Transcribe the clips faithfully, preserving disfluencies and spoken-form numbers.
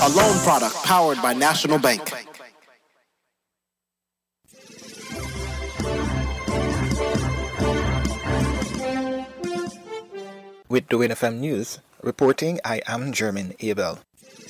a loan product powered by National Bank. With the Win F M News, reporting, I am Jermaine Abel.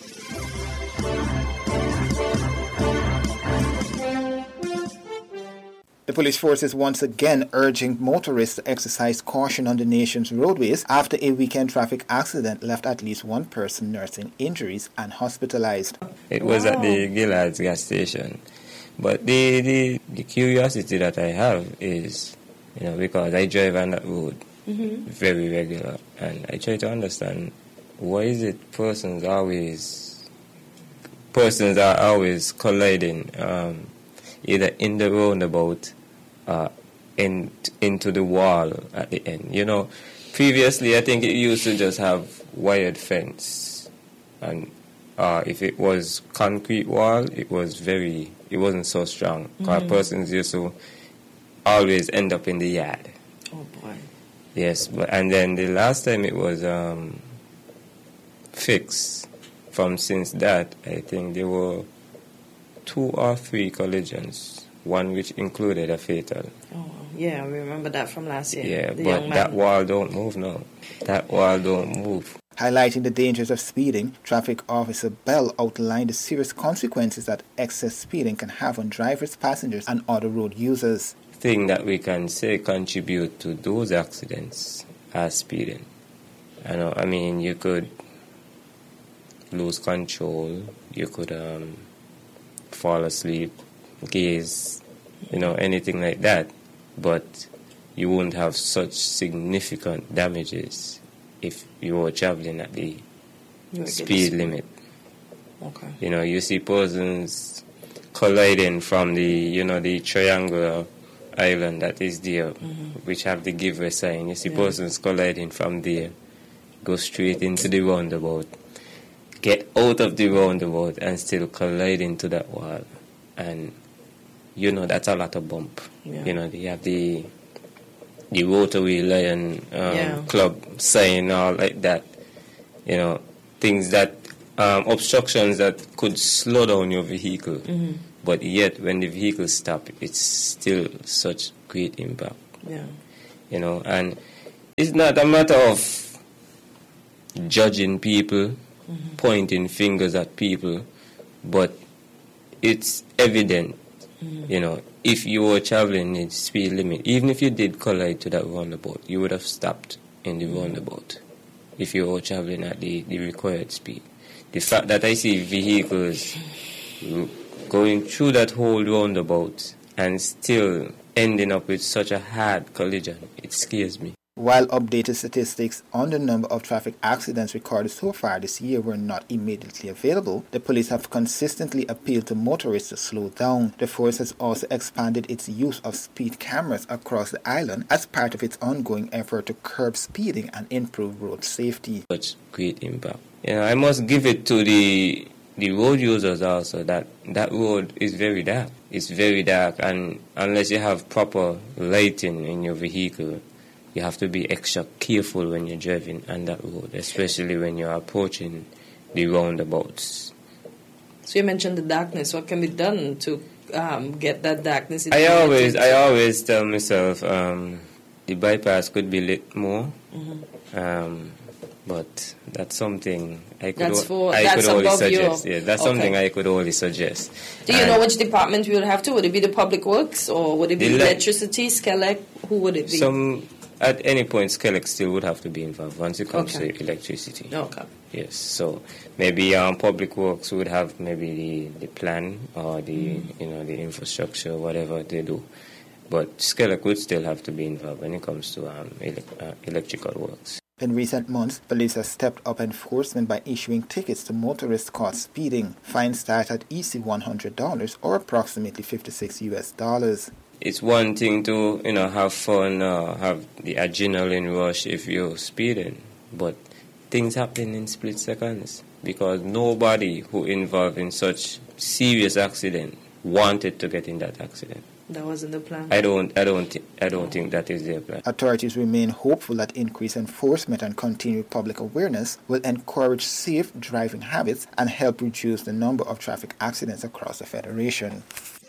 The police force is once again urging motorists to exercise caution on the nation's roadways after a weekend traffic accident left at least one person nursing injuries and hospitalized. It was wow. at the Gillard's gas station. But the, the, the curiosity that I have is, you know, because I drive on that road mm-hmm. very regular, and I try to understand why is it persons always, persons are always colliding um, either in the roundabout Uh, in, into the wall at the end. You know, previously I think it used to just have wired fence, and uh, if it was concrete wall, it was very, it wasn't so strong. Because mm-hmm. persons used to always end up in the yard. Oh boy. Yes, but and then the last time it was um, fixed. From since that, I think there were two or three collisions. One which included a fatal. Oh, yeah, we remember that from last year. Yeah, but that wall don't move now. That wall don't move. Highlighting the dangers of speeding, Traffic Officer Bell outlined the serious consequences that excess speeding can have on drivers, passengers, and other road users. Thing that we can say contribute to those accidents are speeding. I know. I mean, you could lose control. You could um, fall asleep. Gaze, you know, anything like that, but you wouldn't have such significant damages if you were traveling at the speed limit. Okay. You know, you see persons colliding from the, you know, the triangular island that is there, mm-hmm. which have the giveaway sign. You see yeah. persons colliding from there, go straight into the roundabout, get out of the roundabout and still collide into that wall. And you know, that's a lot of bump. Yeah. You know, you have the the Rotary Lion um, yeah. Club sign, all like that. You know, things that, um, obstructions that could slow down your vehicle. Mm-hmm. But yet, when the vehicle stops, it's still such great impact. Yeah. You know, and it's not a matter of judging people, mm-hmm. pointing fingers at people, but it's evident. Mm-hmm. You know, if you were traveling in speed limit, even if you did collide to that roundabout, you would have stopped in the mm-hmm. roundabout if you were traveling at the, the required speed. The fact that I see vehicles going through that whole roundabout and still ending up with such a hard collision, it scares me. While updated statistics on the number of traffic accidents recorded so far this year were not immediately available, the police have consistently appealed to motorists to slow down. The force has also expanded its use of speed cameras across the island as part of its ongoing effort to curb speeding and improve road safety. Such great impact. You know, I must give it to the the road users also that that road is very dark. It's very dark, and unless you have proper lighting in your vehicle, you have to be extra careful when you're driving on that road, especially when you're approaching the roundabouts. So you mentioned the darkness. What can be done to um, get that darkness? In I always, I always tell myself um, the bypass could be lit more, mm-hmm. um, but that's something I could. That's for, I that's could only above suggest. your, Yeah, that's okay. something I could only suggest. Do you and know which department you would have to? Would it be the Public Works or would it be le- electricity, Skelec? Who would it be? Some. At any point, Skelec still would have to be involved once it comes okay. to electricity. Okay. Yes, so maybe um, Public Works would have maybe the, the plan or the mm. you know the infrastructure, whatever they do, but Skelec would still have to be involved when it comes to um, ele- uh, electrical works. In recent months, police have stepped up enforcement by issuing tickets to motorists caught speeding. Fines start at easy one hundred dollars or approximately fifty-six U S dollars. It's one thing to, you know, have fun, uh, have the adrenaline rush if you're speeding, but things happen in split seconds because nobody who involved in such serious accident wanted to get in that accident. That wasn't the plan. I don't, I don't, th- I don't think that is their plan. Authorities remain hopeful that increased enforcement and continued public awareness will encourage safe driving habits and help reduce the number of traffic accidents across the Federation.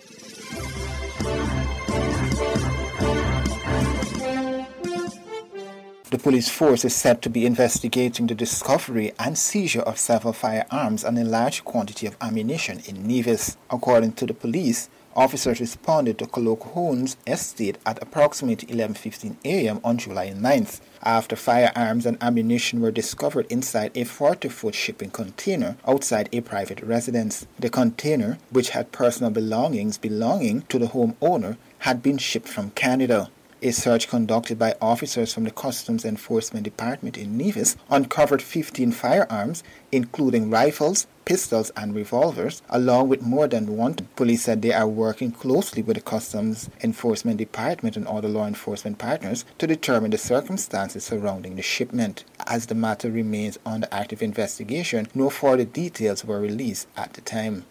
The police force is said to be investigating the discovery and seizure of several firearms and a large quantity of ammunition in Nevis. According to the police, officers responded to Kolok Homes estate at approximately eleven fifteen a.m. on July ninth, after firearms and ammunition were discovered inside a forty-foot shipping container outside a private residence. The container, which had personal belongings belonging to the homeowner, had been shipped from Canada. A search conducted by officers from the Customs Enforcement Department in Nevis uncovered fifteen firearms, including rifles, pistols, and revolvers, along with more than one. Police said they are working closely with the Customs Enforcement Department and other law enforcement partners to determine the circumstances surrounding the shipment. As the matter remains under active investigation, no further details were released at the time.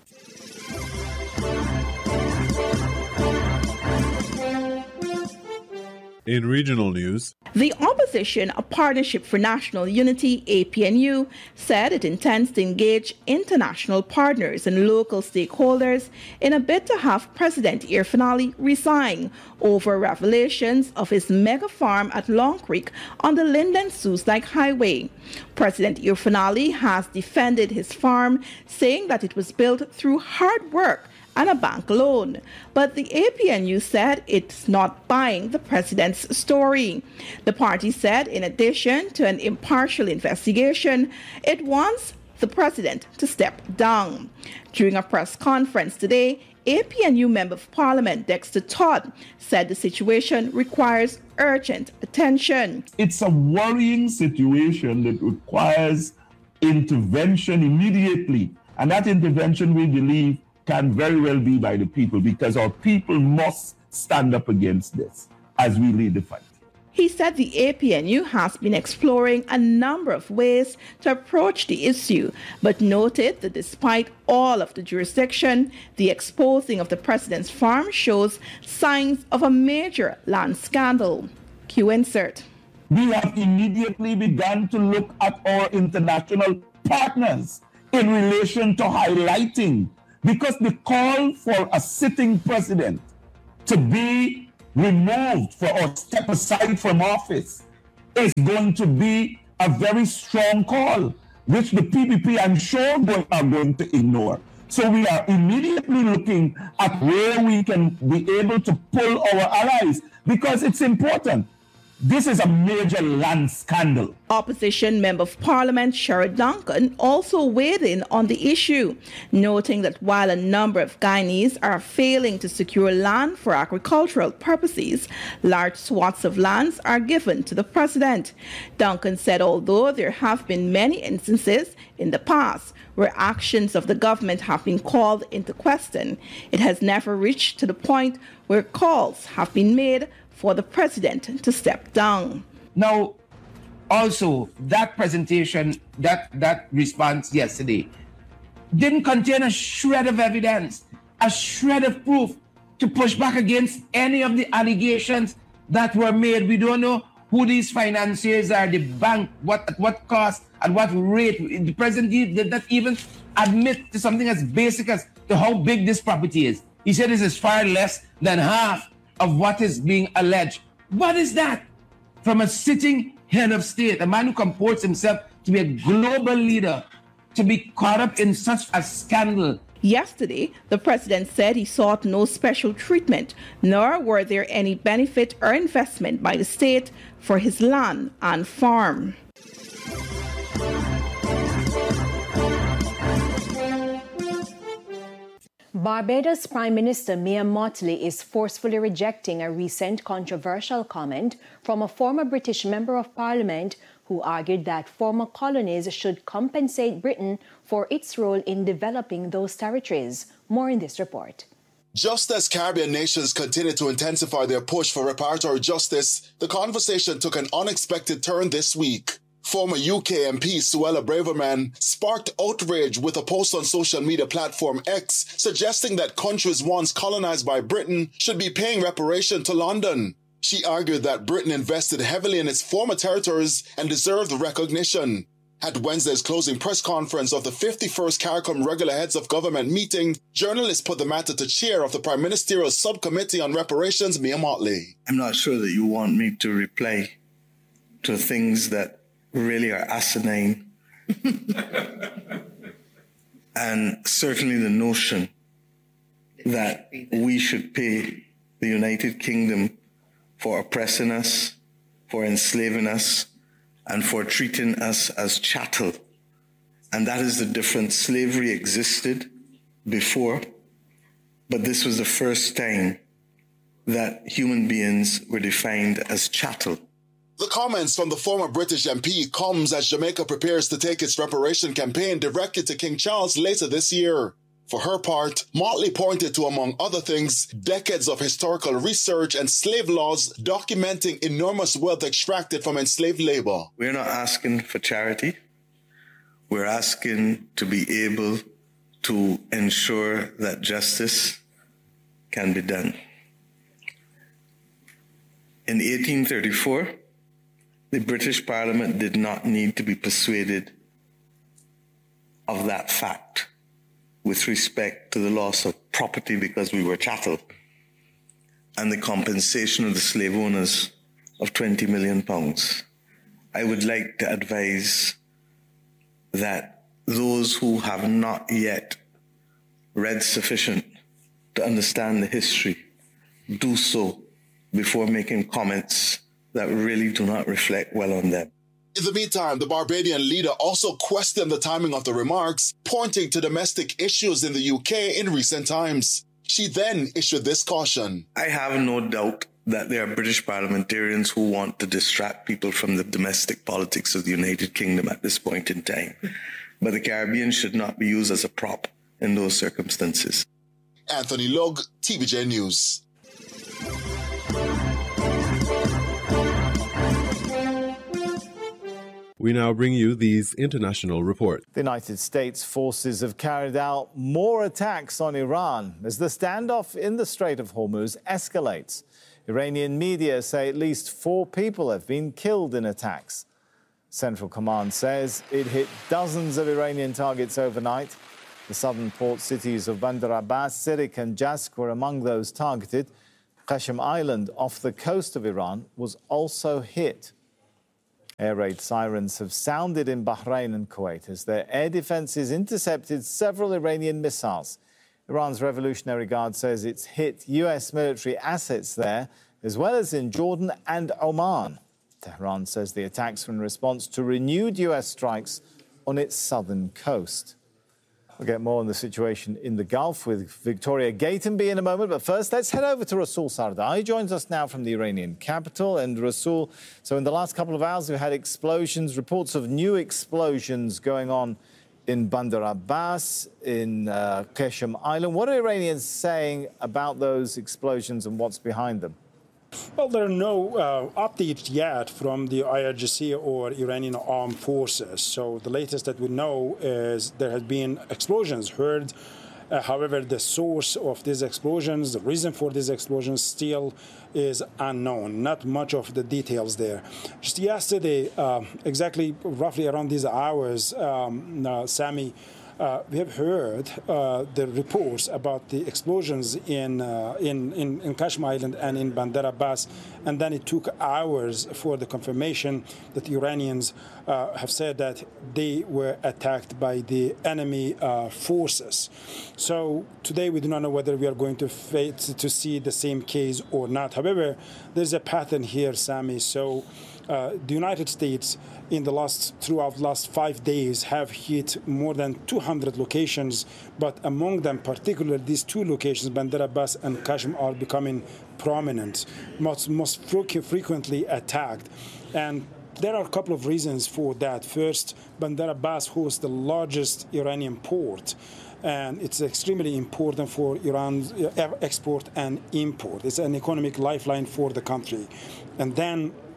In regional news, the opposition, a Partnership for National Unity, A P N U, said it intends to engage international partners and local stakeholders in a bid to have President Irfanali resign over revelations of his mega farm at Long Creek on the Linden-Soos-Dyke Highway. President Irfanali has defended his farm, saying that it was built through hard work and a bank loan. But the A P N U said it's not buying the president's story. The party said, in addition to an impartial investigation, it wants the president to step down. During a press conference today, A P N U Member of Parliament Dexter Todd said the situation requires urgent attention. It's a worrying situation that requires intervention immediately, and that intervention, we believe, can very well be by the people, because our people must stand up against this as we lead the fight. He said the A P N U has been exploring a number of ways to approach the issue, but noted that despite all of the jurisdiction, the exposing of the president's farm shows signs of a major land scandal. Q insert. We have immediately begun to look at our international partners in relation to highlighting, because the call for a sitting president to be removed for or step aside from office is going to be a very strong call, which the P P P, I'm sure, are going to ignore. So we are immediately looking at where we can be able to pull our allies, because it's important. This is a major land scandal. Opposition Member of Parliament Sherrod Duncan also weighed in on the issue, noting that while a number of Guyanese are failing to secure land for agricultural purposes, large swaths of lands are given to the president. Duncan said although there have been many instances in the past where actions of the government have been called into question, it has never reached to the point where calls have been made for the president to step down. Now, also, that presentation, that, that response yesterday, didn't contain a shred of evidence, a shred of proof to push back against any of the allegations that were made. We don't know who these financiers are, the bank, what at what cost, at what rate. The president did not even admit to something as basic as to how big this property is. He said this is far less than half of what is being alleged. What is that? From a sitting head of state, a man who comports himself to be a global leader, to be caught up in such a scandal. Yesterday, the president said he sought no special treatment, nor were there any benefit or investment by the state for his land and farm. Barbados Prime Minister Mia Mottley is forcefully rejecting a recent controversial comment from a former British Member of Parliament who argued that former colonies should compensate Britain for its role in developing those territories. More in this report. Just as Caribbean nations continue to intensify their push for reparatory justice, the conversation took an unexpected turn this week. Former U K M P Suella Braverman sparked outrage with a post on social media platform X suggesting that countries once colonized by Britain should be paying reparation to London. She argued that Britain invested heavily in its former territories and deserved recognition. At Wednesday's closing press conference of the fifty-first CARICOM regular heads of government meeting, journalists put the matter to chair of the Prime Ministerial Subcommittee on Reparations, Mia Mottley. I'm not sure that you want me to reply to things that really are asinine. And certainly the notion that we should pay the United Kingdom for oppressing us, for enslaving us, and for treating us as chattel. And that is the difference. Slavery existed before, but this was the first time that human beings were defined as chattel. The comments from the former British M P comes as Jamaica prepares to take its reparation campaign directly to King Charles later this year. For her part, Mottley pointed to, among other things, decades of historical research and slave laws documenting enormous wealth extracted from enslaved labor. We're not asking for charity. We're asking to be able to ensure that justice can be done. In eighteen thirty-four, the British Parliament did not need to be persuaded of that fact with respect to the loss of property because we were chattel and the compensation of the slave owners of twenty million pounds. I would like to advise that those who have not yet read sufficient to understand the history do so before making comments that really do not reflect well on them. In the meantime, the Barbadian leader also questioned the timing of the remarks, pointing to domestic issues in the U K in recent times. She then issued this caution. I have no doubt that there are British parliamentarians who want to distract people from the domestic politics of the United Kingdom at this point in time. But the Caribbean should not be used as a prop in those circumstances. Anthony Lug, T V J News. We now bring you these international reports. The United States forces have carried out more attacks on Iran as the standoff in the Strait of Hormuz escalates. Iranian media say at least four people have been killed in attacks. Central Command says it hit dozens of Iranian targets overnight. The southern port cities of Bandar Abbas, Sirik and Jask were among those targeted. Qashm Island off the coast of Iran was also hit. Air raid sirens have sounded in Bahrain and Kuwait as their air defences intercepted several Iranian missiles. Iran's Revolutionary Guard says it's hit U S military assets there, as well as in Jordan and Oman. Tehran says the attacks were in response to renewed U S strikes on its southern coast. We'll get more on the situation in the Gulf with Victoria Gatenby in a moment. But first, let's head over to Rasul Sardar. He joins us now from the Iranian capital. And Rasul, so in the last couple of hours, we've had explosions, reports of new explosions going on in Bandar Abbas, in uh, Qashm Island. What are Iranians saying about those explosions and what's behind them? Well, there are no uh, updates yet from the I R G C or Iranian armed forces. So the latest that we know is there have been explosions heard. Uh, however, the source of these explosions, the reason for these explosions still is unknown. Not much of the details there. Just yesterday, uh, exactly roughly around these hours, um, uh, Sami, Uh, we have heard uh, the reports about the explosions in, uh, in, in, in Qashm Island and in Bandar Abbas, and then it took hours for the confirmation that the Iranians uh, have said that they were attacked by the enemy uh, forces. So today we do not know whether we are going to face, to see the same case or not. However, there's a pattern here, Sami. So Uh, the United States, in the last throughout the last five days, have hit more than two hundred locations, but among them, particularly these two locations, Bandar Abbas and Qashm, are becoming prominent, most, most frequently attacked. And there are a couple of reasons for that. First, Bandar Abbas hosts the largest Iranian port, and it's extremely important for Iran's export and import. It's an economic lifeline for the country. And then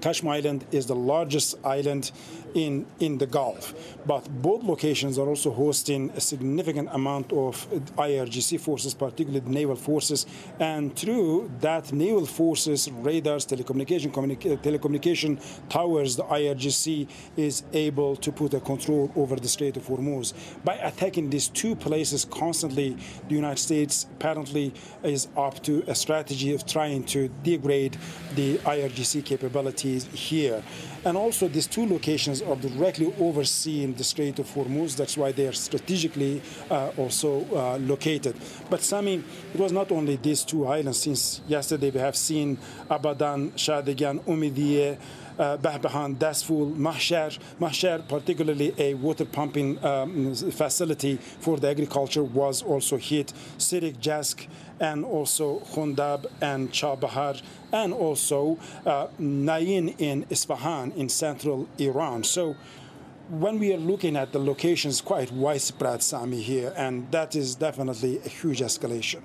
Qashm Island is the largest island in, in the Gulf. But both locations are also hosting a significant amount of I R G C forces, particularly naval forces. And through that naval forces, radars, telecommunication, communica- telecommunication towers, the I R G C is able to put a control over the Strait of Hormuz. By attacking these two places constantly, the United States apparently is up to a strategy of trying to degrade the I R G C capabilities here. And also, these two locations are directly overseeing the Strait of Hormuz. That's why they are strategically uh, also uh, located. But Sami, it was not only these two islands. Since yesterday, we have seen Abadan, Shadigan, Umidiye, Uh, Bahbahan, Dasful, Mahshar. Mahshar, particularly a water pumping um, facility for the agriculture, was also hit. Sirik, Jask, and also Khundab and Chabahar, and also uh, Nain in Isfahan in central Iran. So when we are looking at the locations, quite widespread, Sami, here, and that is definitely a huge escalation.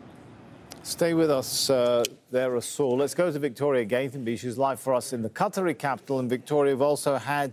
Stay with us uh, there, Rasool. Let's go to Victoria Gatenby. She's live for us in the Qatari capital. And Victoria, we've also had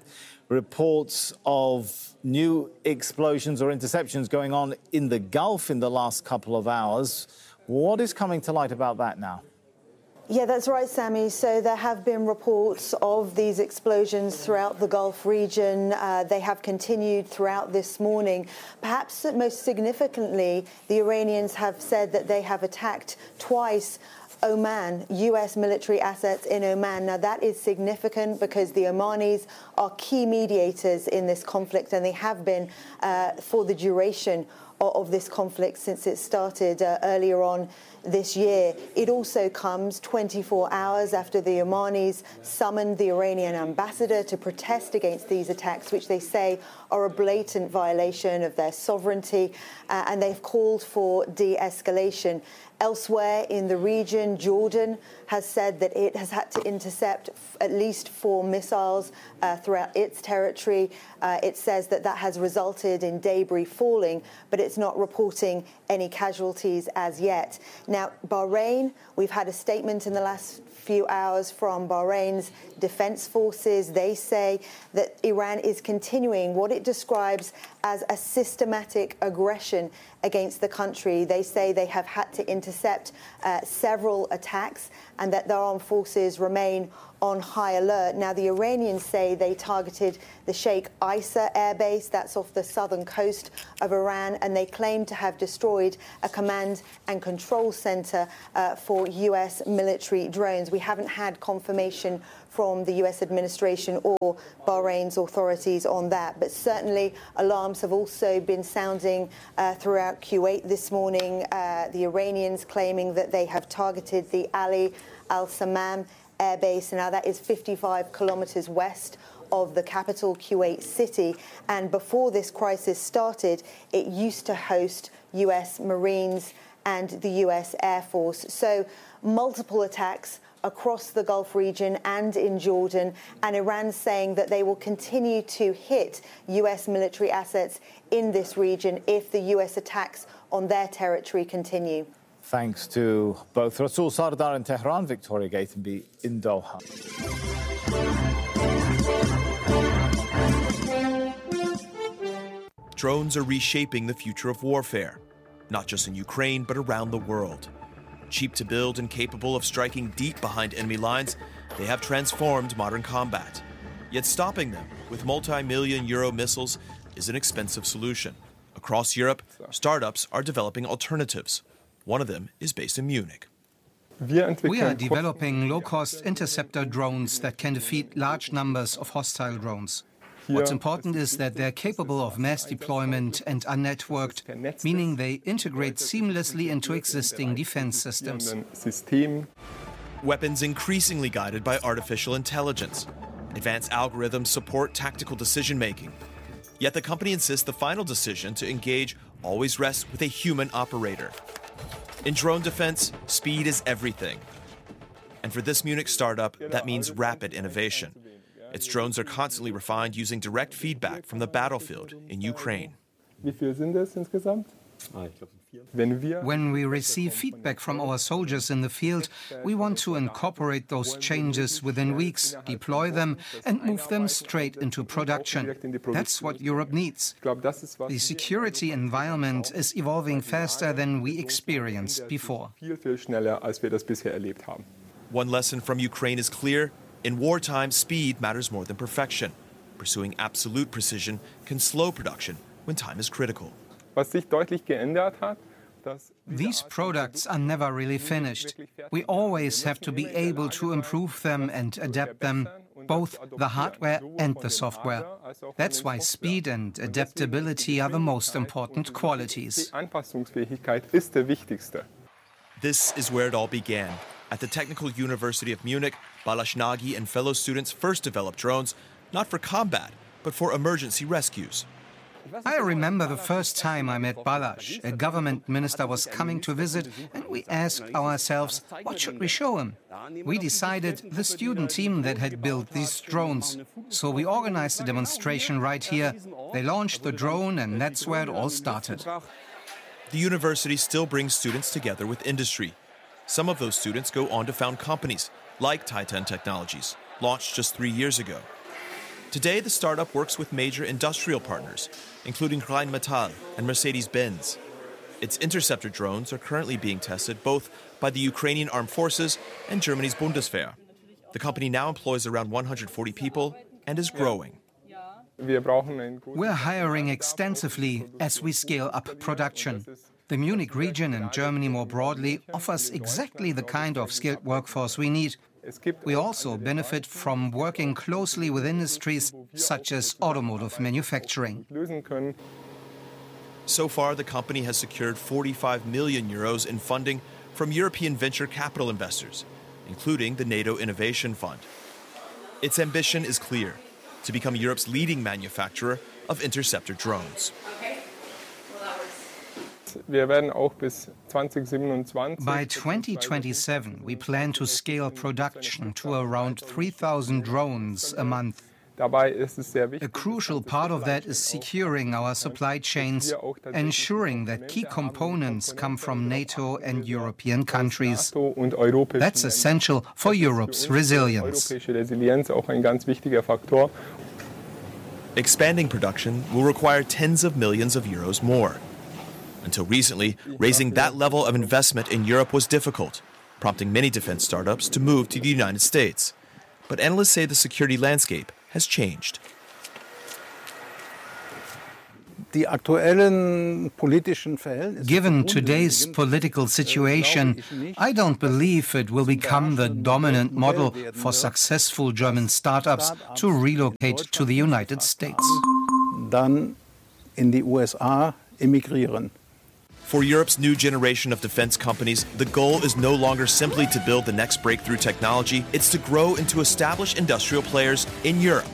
reports of new explosions or interceptions going on in the Gulf in the last couple of hours. What is coming to light about that now? Yeah, that's right, Sami. So there have been reports of these explosions throughout the Gulf region. Uh, they have continued throughout this morning. Perhaps most significantly, the Iranians have said that they have attacked twice Oman, U S military assets in Oman. Now, that is significant because the Omanis are key mediators in this conflict, and they have been uh, for the duration of this conflict since it started uh, earlier on this year. It also comes twenty-four hours after the Omanis summoned the Iranian ambassador to protest against these attacks, which they say are a blatant violation of their sovereignty, uh, and they've called for de-escalation. Elsewhere in the region, Jordan has said that it has had to intercept f- at least four missiles uh, throughout its territory. Uh, it says that that has resulted in debris falling, but it's not reporting any casualties as yet. Now, Bahrain, we've had a statement in the last few hours from Bahrain's defense forces. They say that Iran is continuing what it describes as a systematic aggression against the country. They say they have had to intercept uh, several attacks and that their armed forces remain on high alert. Now, the Iranians say they targeted the Sheikh Isa airbase, that's off the southern coast of Iran, and they claim to have destroyed a command and control center uh, for U S military drones. We haven't had confirmation from the U S administration or Bahrain's authorities on that, but certainly alarms have also been sounding uh, throughout Kuwait this morning. Uh, the Iranians claiming that they have targeted the Ali al-Samam airbase. Now, that is fifty-five kilometers west of the capital, Kuwait City. And before this crisis started, it used to host U S Marines and the U S Air Force. So multiple attacks across the Gulf region and in Jordan, and Iran saying that they will continue to hit U S military assets in this region if the U S attacks on their territory continue. Thanks to both Rasool Sardar in Tehran, Victoria Gatenby in Doha. Drones are reshaping the future of warfare, not just in Ukraine, but around the world. Cheap to build and capable of striking deep behind enemy lines, they have transformed modern combat. Yet stopping them with multi-million euro missiles is an expensive solution. Across Europe, startups are developing alternatives. One of them is based in Munich. We are developing low-cost interceptor drones that can defeat large numbers of hostile drones. What's important is that they're capable of mass deployment and unnetworked, meaning they integrate seamlessly into existing defense systems. Weapons increasingly guided by artificial intelligence. Advanced algorithms support tactical decision-making. Yet the company insists the final decision to engage always rests with a human operator. In drone defense, speed is everything. And for this Munich startup, that means rapid innovation. Its drones are constantly refined using direct feedback from the battlefield in Ukraine. When we receive feedback from our soldiers in the field, we want to incorporate those changes within weeks, deploy them, and move them straight into production. That's what Europe needs. The security environment is evolving faster than we experienced before. One lesson from Ukraine is clear. In wartime, speed matters more than perfection. Pursuing absolute precision can slow production when time is critical. These products are never really finished. We always have to be able to improve them and adapt them, both the hardware and the software. That's why speed and adaptability are the most important qualities. This is where it all began. At the Technical University of Munich, Balázs Nagy and fellow students first developed drones, not for combat, but for emergency rescues. I remember the first time I met Balázs. A government minister was coming to visit, and we asked ourselves, what should we show him? We decided the student team that had built these drones. So we organized a demonstration right here. They launched the drone, and that's where it all started. The university still brings students together with industry. Some of those students go on to found companies, like Titan Technologies, launched just three years ago. Today, the startup works with major industrial partners, including Rheinmetall and Mercedes-Benz. Its interceptor drones are currently being tested both by the Ukrainian Armed Forces and Germany's Bundeswehr. The company now employs around one hundred forty people and is growing. We're hiring extensively as we scale up production. The Munich region and Germany more broadly offers exactly the kind of skilled workforce we need. We also benefit from working closely with industries such as automotive manufacturing. So far, the company has secured forty-five million euros in funding from European venture capital investors, including the NATO Innovation Fund. Its ambition is clear: to become Europe's leading manufacturer of interceptor drones. By twenty twenty-seven, we plan to scale production to around three thousand drones a month. A crucial part of that is securing our supply chains, ensuring that key components come from NATO and European countries. That's essential for Europe's resilience. Expanding production will require tens of millions of euros more. Until recently, raising that level of investment in Europe was difficult, prompting many defense startups to move to the United States. But analysts say the security landscape has changed. Given today's political situation, I don't believe it will become the dominant model for successful German startups to relocate to the United States. Dann in die U S A emigrieren. For Europe's new generation of defense companies, the goal is no longer simply to build the next breakthrough technology, it's to grow into established industrial players in Europe.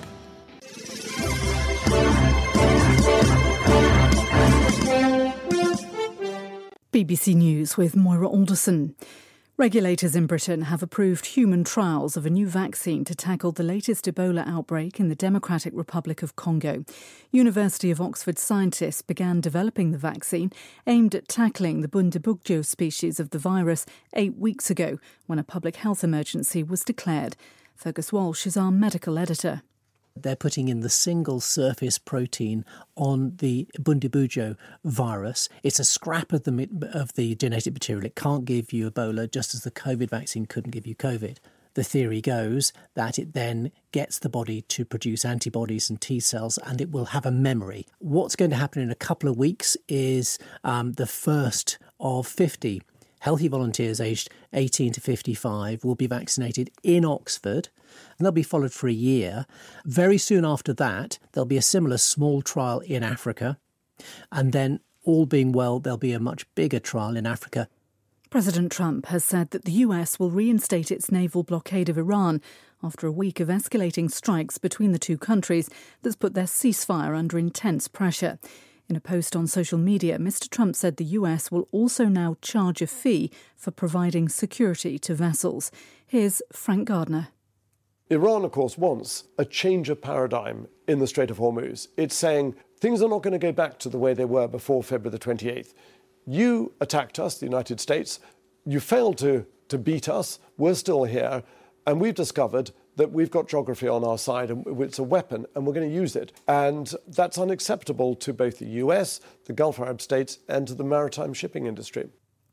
B B C News with Moira Alderson. Regulators in Britain have approved human trials of a new vaccine to tackle the latest Ebola outbreak in the Democratic Republic of Congo. University of Oxford scientists began developing the vaccine aimed at tackling the Bundibugyo species of the virus eight weeks ago when a public health emergency was declared. Fergus Walsh is our medical editor. They're putting in the single surface protein on the Bundibugyo virus. It's a scrap of the of the genetic material. It can't give you Ebola, just as the COVID vaccine couldn't give you COVID. The theory goes that it then gets the body to produce antibodies and T cells, and it will have a memory. What's going to happen in a couple of weeks is um, the first of fifty healthy volunteers aged eighteen to fifty-five will be vaccinated in Oxford, and they'll be followed for a year. Very soon after that, there'll be a similar small trial in Africa, and then, all being well, there'll be a much bigger trial in Africa. President Trump has said that the U S will reinstate its naval blockade of Iran after a week of escalating strikes between the two countries that's put their ceasefire under intense pressure. In a post on social media, Mister Trump said the U S will also now charge a fee for providing security to vessels. Here's Frank Gardner. Iran, of course, wants a change of paradigm in the Strait of Hormuz. It's saying things are not going to go back to the way they were before February the twenty-eighth. You attacked us, the United States. You failed to, to beat us. We're still here. And we've discovered that we've got geography on our side and it's a weapon and we're going to use it. And that's unacceptable to both the U S, the Gulf Arab states and to the maritime shipping industry.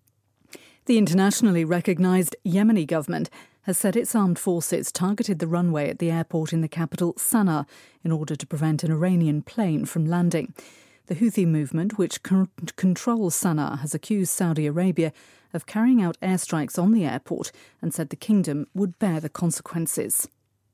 The internationally recognised Yemeni government has said its armed forces targeted the runway at the airport in the capital, Sana'a, in order to prevent an Iranian plane from landing. The Houthi movement, which con- controls Sana'a, has accused Saudi Arabia of carrying out airstrikes on the airport and said the kingdom would bear the consequences.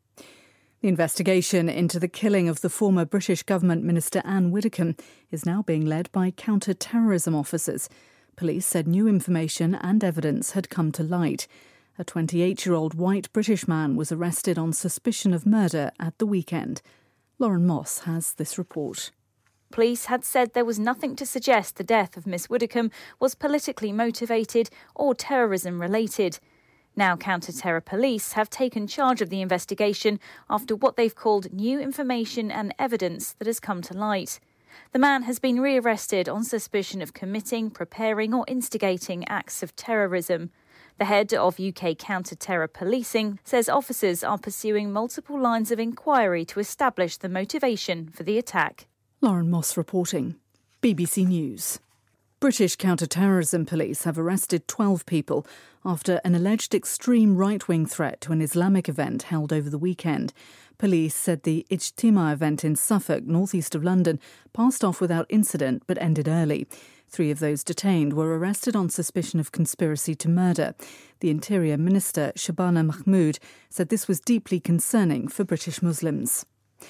The investigation into the killing of the former British government minister Anne Widdecombe is now being led by counter-terrorism officers. Police said new information and evidence had come to light. A twenty-eight-year-old white British man was arrested on suspicion of murder at the weekend. Lauren Moss has this report. Police had said there was nothing to suggest the death of Miss Widdecombe was politically motivated or terrorism-related. Now counter-terror police have taken charge of the investigation after what they've called new information and evidence that has come to light. The man has been rearrested on suspicion of committing, preparing or instigating acts of terrorism. The head of U K counter-terror policing says officers are pursuing multiple lines of inquiry to establish the motivation for the attack. Lauren Moss reporting. B B C News. British counter-terrorism police have arrested twelve people after an alleged extreme right-wing threat to an Islamic event held over the weekend. Police said the Ijtima event in Suffolk, northeast of London, passed off without incident but ended early. Three of those detained were arrested on suspicion of conspiracy to murder. The Interior Minister, Shabana Mahmood, said this was deeply concerning for British Muslims.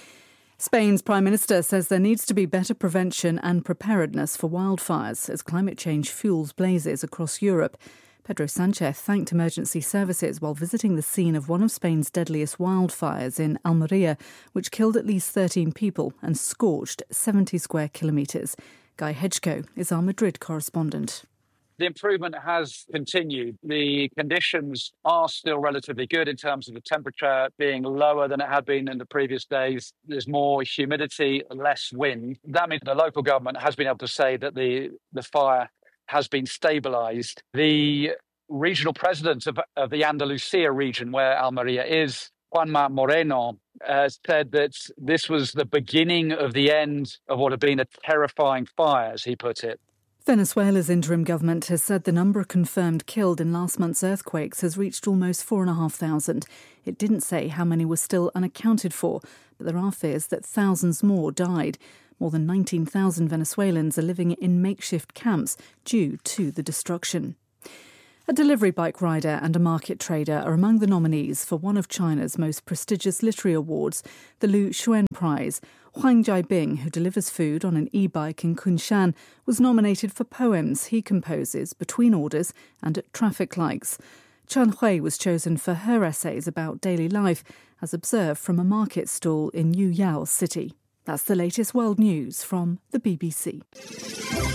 Spain's Prime Minister says there needs to be better prevention and preparedness for wildfires as climate change fuels blazes across Europe. Pedro Sanchez thanked emergency services while visiting the scene of one of Spain's deadliest wildfires in Almeria, which killed at least thirteen people and scorched seventy square kilometres. Guy Hedgeko is our Madrid correspondent. The improvement has continued. The conditions are still relatively good in terms of the temperature being lower than it had been in the previous days. There's more humidity, less wind. That means the local government has been able to say that the, the fire has been stabilised. The regional president of, of the Andalusia region, where Almeria is, Juanma Moreno, has said that this was the beginning of the end of what had been a terrifying fire, as he put it. Venezuela's interim government has said the number of confirmed killed in last month's earthquakes has reached almost four and a half thousand. It didn't say how many were still unaccounted for, but there are fears that thousands more died. More than nineteen thousand Venezuelans are living in makeshift camps due to the destruction. A delivery bike rider and a market trader are among the nominees for one of China's most prestigious literary awards, the Lu Xun Prize. Huang Jiabing, who delivers food on an e-bike in Kunshan, was nominated for poems he composes between orders and at traffic lights. Chen Hui was chosen for her essays about daily life, as observed from a market stall in Yuyao City. That's the latest world news from the B B C.